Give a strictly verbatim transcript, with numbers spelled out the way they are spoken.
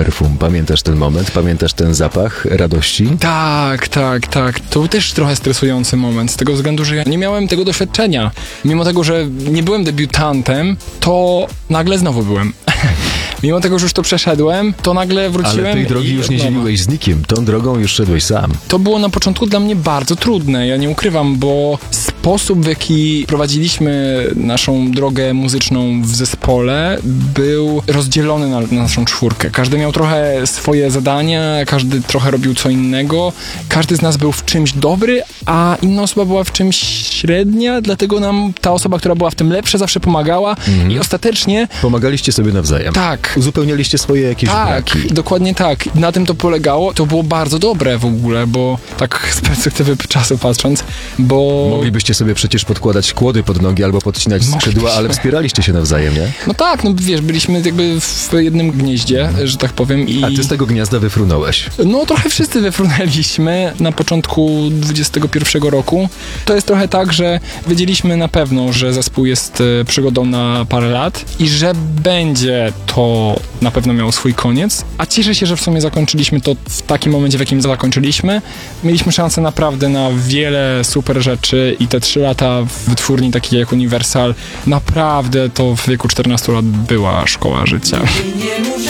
perfum. Pamiętasz ten moment? Pamiętasz ten zapach radości? Tak, tak, tak. To był też trochę stresujący moment, z tego względu, że ja nie miałem tego doświadczenia. Mimo tego, że nie byłem debiutantem, to nagle znowu byłem. Mimo tego, że już to przeszedłem, to nagle wróciłem. Ale tej drogi i już nie od nowa. dzieliłeś z nikim. Tą drogą już szedłeś sam. To było na początku dla mnie bardzo trudne, ja nie ukrywam, bo sposób, w jaki prowadziliśmy naszą drogę muzyczną w zespole, był rozdzielony na, na naszą czwórkę. Każdy miał trochę swoje zadania, każdy trochę robił co innego, każdy z nas był w czymś dobry, a inna osoba była w czymś średnia, dlatego nam ta osoba, która była w tym lepsza, zawsze pomagała Mhm. i ostatecznie... Pomagaliście sobie nawzajem. Tak. Uzupełnialiście swoje jakieś Tak, braki. dokładnie tak. Na tym to polegało. To było bardzo dobre w ogóle, bo tak z perspektywy czasu patrząc, bo... Moglibyście sobie przecież podkładać kłody pod nogi albo podcinać skrzydła, Moglibyśmy. ale wspieraliście się nawzajem, nie? No tak, no wiesz, byliśmy jakby w jednym gnieździe, że tak powiem i... A ty z tego gniazda wyfrunąłeś. No trochę wszyscy wyfrunęliśmy na początku dwudziestego pierwszego roku. To jest trochę tak, że wiedzieliśmy na pewno, że zespół jest e, przygodą na parę lat i że będzie to na pewno miało swój koniec, a cieszę się, że w sumie zakończyliśmy to w takim momencie, w jakim zakończyliśmy. Mieliśmy szansę naprawdę na wiele super rzeczy i te trzy lata w wytwórni takiej jak Universal, naprawdę to w wieku czternastu lat była szkoła życia. Nie muszę